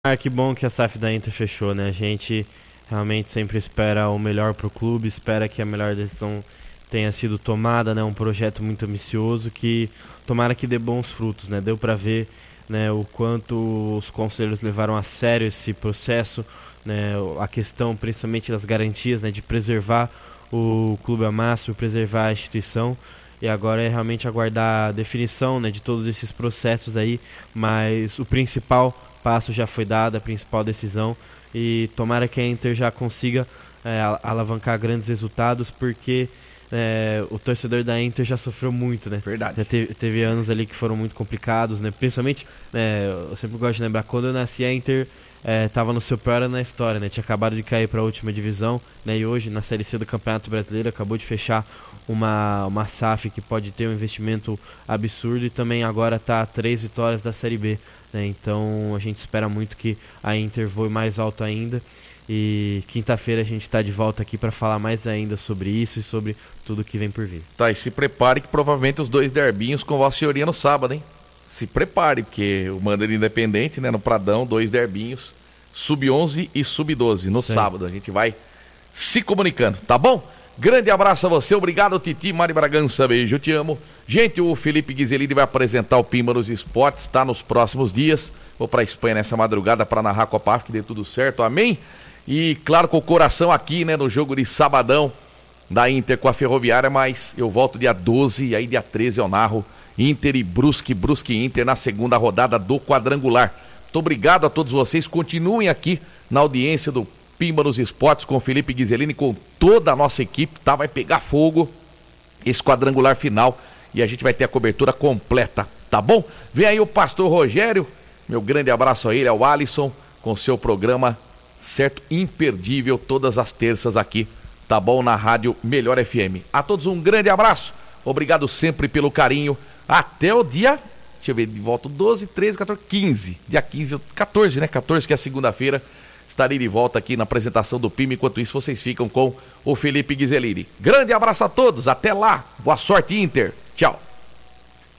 Que bom que a SAF da Inter fechou, né? A gente realmente sempre espera o melhor pro clube, espera que a melhor decisão tenha sido tomada, né? Um projeto muito ambicioso que tomara que dê bons frutos, né? Deu para ver, né, o quanto os conselheiros levaram a sério esse processo, né? A questão principalmente das garantias, né? De preservar o clube ao máximo, preservar a instituição. E agora é realmente aguardar a definição, né, de todos esses processos aí, mas o principal passo já foi dado, a principal decisão, e tomara que a Inter já consiga alavancar grandes resultados, porque o torcedor da Inter já sofreu muito, né? Verdade. Já teve anos ali que foram muito complicados, né? Principalmente, eu sempre gosto de lembrar, quando eu nasci a Inter estava no seu pior ano na história, né? Tinha acabado de cair para a última divisão, né? E hoje na Série C do Campeonato Brasileiro acabou de fechar uma SAF que pode ter um investimento absurdo, e também agora está a 3 vitórias da Série B, né? Então a gente espera muito que a Inter voe mais alto ainda, e quinta-feira a gente está de volta aqui para falar mais ainda sobre isso e sobre tudo que vem por vir. Tá, e se prepare que provavelmente os 2 derbinhos com Vossa Senhoria no sábado, hein? Se prepare, porque o Mander Independente, né, no Pradão, 2 derbinhos, sub-11 e sub-12 no sábado. A gente vai se comunicando, tá bom? Grande abraço a você, obrigado Titi, Mari Bragança, beijo, eu te amo. Gente, o Felipe Ghiselini vai apresentar o Pimba nos Esportes, tá, nos próximos dias. Vou pra Espanha nessa madrugada para narrar a Copa África, que dê tudo certo, amém? E claro, com o coração aqui, né, no jogo de sabadão da Inter com a Ferroviária, mas eu volto dia 12 e aí dia 13 eu narro Inter e Brusque Inter na segunda rodada do quadrangular. Muito obrigado a todos vocês, continuem aqui na audiência do Pimba nos Esportes com o Felipe Ghiselini, com toda a nossa equipe, tá? Vai pegar fogo esse quadrangular final e a gente vai ter a cobertura completa, tá bom? Vem aí o Pastor Rogério, meu grande abraço a ele, ao Alisson, com seu programa, certo, imperdível, todas as terças aqui, tá bom? Na Rádio Melhor FM. A todos um grande abraço, obrigado sempre pelo carinho, até o dia, deixa eu ver, de volta 12, 13, 14, 15, dia 15, 14, né? 14 que é segunda-feira. Estarei de volta aqui na apresentação do PIM. Enquanto isso, vocês ficam com o Felipe Ghiselini. Grande abraço a todos, até lá. Boa sorte, Inter. Tchau.